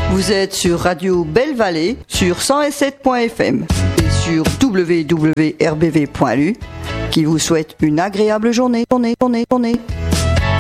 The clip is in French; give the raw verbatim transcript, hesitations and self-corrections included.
Vous êtes sur Radio Belle Vallée sur cent sept point f m et sur w w w point r b v point l u qui vous souhaite une agréable journée, journée, journée, journée.